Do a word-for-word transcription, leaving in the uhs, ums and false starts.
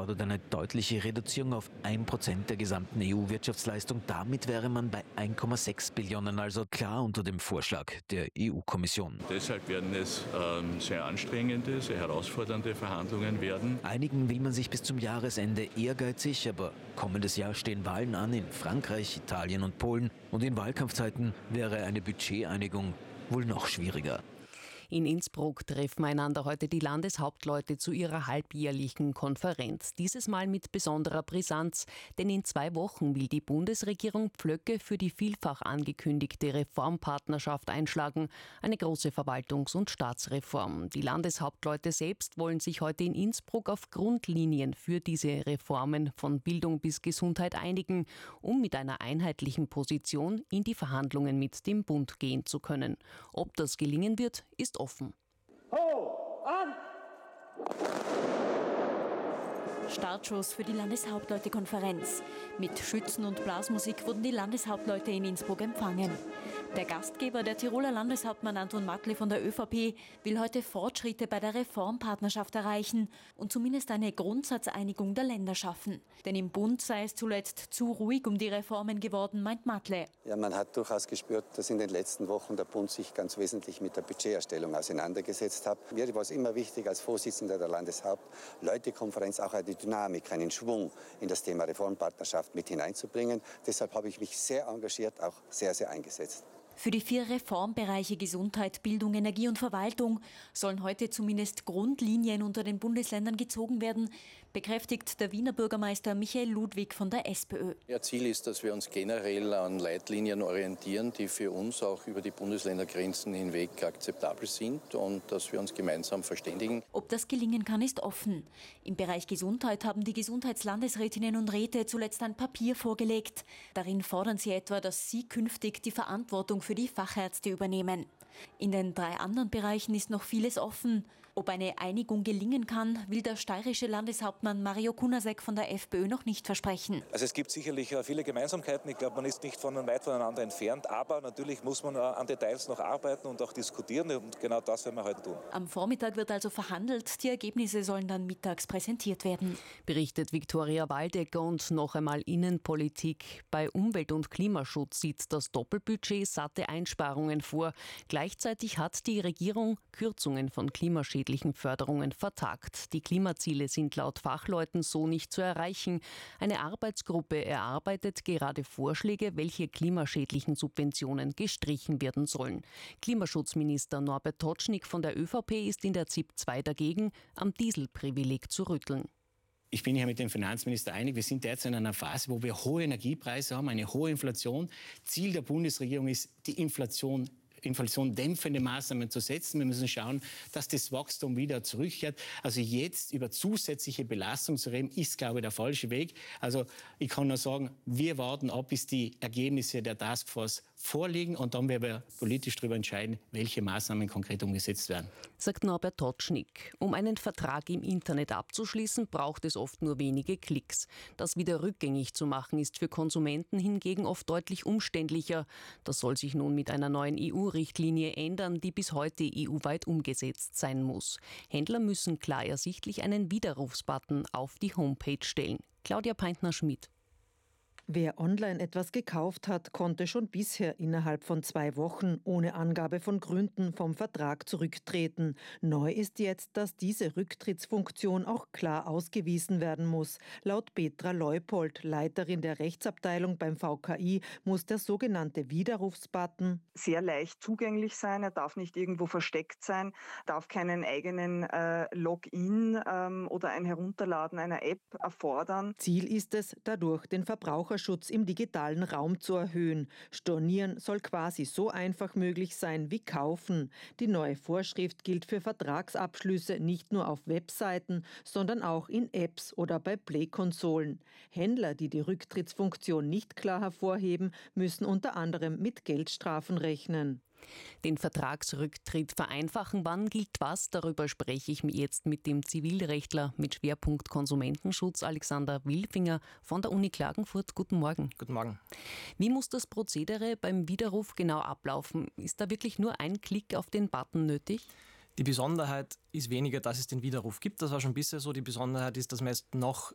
fordert eine deutliche Reduzierung auf ein Prozent der gesamten E U-Wirtschaftsleistung. Damit wäre man bei eins Komma sechs Billionen, also klar unter dem Vorschlag der E U-Kommission. Deshalb werden es ähm, sehr anstrengende, sehr herausfordernde Verhandlungen werden. Einigen will man sich bis zum Jahresende ehrgeizig, aber kommendes Jahr stehen Wahlen an in Frankreich, Italien und Polen. Und in Wahlkampfzeiten wäre eine Budgeteinigung wohl noch schwieriger. In Innsbruck treffen einander heute die Landeshauptleute zu ihrer halbjährlichen Konferenz. Dieses Mal mit besonderer Brisanz, denn in zwei Wochen will die Bundesregierung Pflöcke für die vielfach angekündigte Reformpartnerschaft einschlagen, eine große Verwaltungs- und Staatsreform. Die Landeshauptleute selbst wollen sich heute in Innsbruck auf Grundlinien für diese Reformen von Bildung bis Gesundheit einigen, um mit einer einheitlichen Position in die Verhandlungen mit dem Bund gehen zu können. Ob das gelingen wird, ist offen. Ho, an! Startschuss für die Landeshauptleute-Konferenz. Mit Schützen und Blasmusik wurden die Landeshauptleute in Innsbruck empfangen. Der Gastgeber, der Tiroler Landeshauptmann Anton Mattli von der ÖVP, will heute Fortschritte bei der Reformpartnerschaft erreichen und zumindest eine Grundsatzeinigung der Länder schaffen. Denn im Bund sei es zuletzt zu ruhig um die Reformen geworden, meint Mattli. Ja, man hat durchaus gespürt, dass in den letzten Wochen der Bund sich ganz wesentlich mit der Budgeterstellung auseinandergesetzt hat. Mir war es immer wichtig, als Vorsitzender der Landeshauptleutekonferenz auch eine Dynamik, einen Schwung in das Thema Reformpartnerschaft mit hineinzubringen. Deshalb habe ich mich sehr engagiert, auch sehr, sehr eingesetzt. Für die vier Reformbereiche Gesundheit, Bildung, Energie und Verwaltung sollen heute zumindest Grundlinien unter den Bundesländern gezogen werden, bekräftigt der Wiener Bürgermeister Michael Ludwig von der SPÖ. Ja, Ziel ist, dass wir uns generell an Leitlinien orientieren, die für uns auch über die Bundesländergrenzen hinweg akzeptabel sind und dass wir uns gemeinsam verständigen. Ob das gelingen kann, ist offen. Im Bereich Gesundheit haben die Gesundheitslandesrätinnen und Räte zuletzt ein Papier vorgelegt. Darin fordern sie etwa, dass sie künftig die Verantwortung für die Fachärzte übernehmen. In den drei anderen Bereichen ist noch vieles offen. Ob eine Einigung gelingen kann, will der steirische Landeshauptmann Mario Kunasek von der FPÖ noch nicht versprechen. Also es gibt sicherlich viele Gemeinsamkeiten. Ich glaube, man ist nicht von weit voneinander entfernt. Aber natürlich muss man an Details noch arbeiten und auch diskutieren. Und genau das werden wir heute tun. Am Vormittag wird also verhandelt. Die Ergebnisse sollen dann mittags präsentiert werden. Berichtet Viktoria Waldecker. Und noch einmal Innenpolitik. Bei Umwelt- und Klimaschutz sieht das Doppelbudget satte Einsparungen vor. Gleichzeitig hat die Regierung Kürzungen von klimaschädlichen Förderungen vertagt. Die Klimaziele sind laut Fachleuten so nicht zu erreichen. Eine Arbeitsgruppe erarbeitet gerade Vorschläge, welche klimaschädlichen Subventionen gestrichen werden sollen. Klimaschutzminister Norbert Totschnig von der ÖVP ist in der Z I P zwei dagegen, am Dieselprivileg zu rütteln. Ich bin hier mit dem Finanzminister einig, wir sind derzeit in einer Phase, wo wir hohe Energiepreise haben, eine hohe Inflation. Ziel der Bundesregierung ist, die Inflation Inflation dämpfende Maßnahmen zu setzen. Wir müssen schauen, dass das Wachstum wieder zurückkehrt. Also jetzt über zusätzliche Belastung zu reden, ist, glaube ich, der falsche Weg. Also ich kann nur sagen, wir warten ab, bis die Ergebnisse der Taskforce vorliegen und dann werden wir politisch darüber entscheiden, welche Maßnahmen konkret umgesetzt werden. Sagt Norbert Totschnig. Um einen Vertrag im Internet abzuschließen, braucht es oft nur wenige Klicks. Das wieder rückgängig zu machen, ist für Konsumenten hingegen oft deutlich umständlicher. Das soll sich nun mit einer neuen E U-Richtlinie ändern, die bis heute E U-weit umgesetzt sein muss. Händler müssen klar ersichtlich einen Widerrufsbutton auf die Homepage stellen. Claudia Peintner-Schmidt. Wer online etwas gekauft hat, konnte schon bisher innerhalb von zwei Wochen ohne Angabe von Gründen vom Vertrag zurücktreten. Neu ist jetzt, dass diese Rücktrittsfunktion auch klar ausgewiesen werden muss. Laut Petra Leupold, Leiterin der Rechtsabteilung beim V K I, muss der sogenannte Widerrufsbutton sehr leicht zugänglich sein. Er darf nicht irgendwo versteckt sein, darf keinen eigenen äh, Login ähm, oder ein Herunterladen einer App erfordern. Ziel ist es, dadurch den Verbraucher Schutz im digitalen Raum zu erhöhen. Stornieren soll quasi so einfach möglich sein wie kaufen. Die neue Vorschrift gilt für Vertragsabschlüsse nicht nur auf Webseiten, sondern auch in Apps oder bei Play-Konsolen. Händler, die die Rücktrittsfunktion nicht klar hervorheben, müssen unter anderem mit Geldstrafen rechnen. Den Vertragsrücktritt vereinfachen, wann gilt was? Darüber spreche ich jetzt mit dem Zivilrechtler mit Schwerpunkt Konsumentenschutz, Alexander Wilfinger von der Uni Klagenfurt. Guten Morgen. Guten Morgen. Wie muss das Prozedere beim Widerruf genau ablaufen? Ist da wirklich nur ein Klick auf den Button nötig? Die Besonderheit ist weniger, dass es den Widerruf gibt. Das war schon bisher so. Die Besonderheit ist, dass man jetzt noch